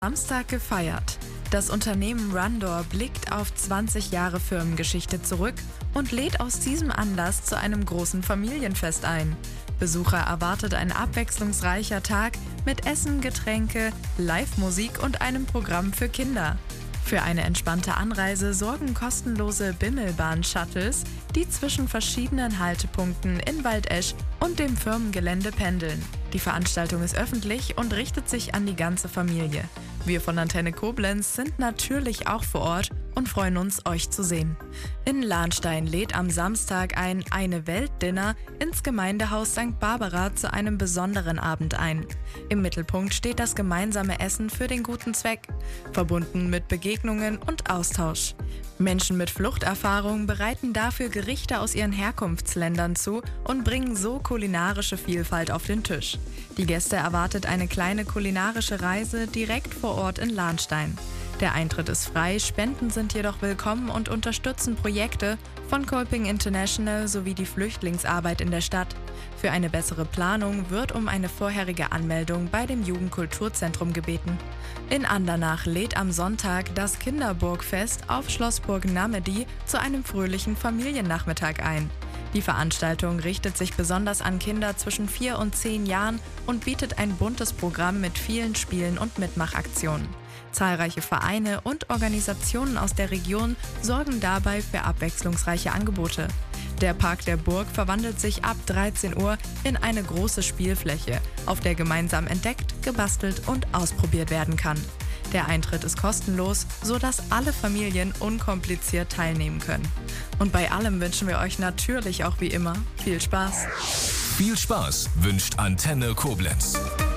Samstag gefeiert. Das Unternehmen Rundor blickt auf 20 Jahre Firmengeschichte zurück und lädt aus diesem Anlass zu einem großen Familienfest ein. Besucher erwartet ein abwechslungsreicher Tag mit Essen, Getränke, Live-Musik und einem Programm für Kinder. Für eine entspannte Anreise sorgen kostenlose Bimmelbahn-Shuttles, die zwischen verschiedenen Haltepunkten in Waldesch und dem Firmengelände pendeln. Die Veranstaltung ist öffentlich und richtet sich an die ganze Familie. Wir von Antenne Koblenz sind natürlich auch vor Ort und freuen uns, euch zu sehen. In Lahnstein lädt am Samstag ein Eine-Welt-Dinner ins Gemeindehaus St. Barbara zu einem besonderen Abend ein. Im Mittelpunkt steht das gemeinsame Essen für den guten Zweck, verbunden mit Begegnungen und Austausch. Menschen mit Fluchterfahrung bereiten dafür Gerichte aus ihren Herkunftsländern zu und bringen so kulinarische Vielfalt auf den Tisch. Die Gäste erwartet eine kleine kulinarische Reise direkt vor Ort in Lahnstein. Der Eintritt ist frei, Spenden sind jedoch willkommen und unterstützen Projekte von Kolping International sowie die Flüchtlingsarbeit in der Stadt. Für eine bessere Planung wird um eine vorherige Anmeldung bei dem Jugendkulturzentrum gebeten. In Andernach lädt am Sonntag das Kinderburgfest auf Schlossburg Namedy zu einem fröhlichen Familiennachmittag ein. Die Veranstaltung richtet sich besonders an Kinder zwischen 4 und 10 Jahren und bietet ein buntes Programm mit vielen Spielen und Mitmachaktionen. Zahlreiche Vereine und Organisationen aus der Region sorgen dabei für abwechslungsreiche Angebote. Der Park der Burg verwandelt sich ab 13 Uhr in eine große Spielfläche, auf der gemeinsam entdeckt, gebastelt und ausprobiert werden kann. Der Eintritt ist kostenlos, sodass alle Familien unkompliziert teilnehmen können. Und bei allem wünschen wir euch natürlich auch wie immer viel Spaß. Viel Spaß wünscht Antenne Koblenz.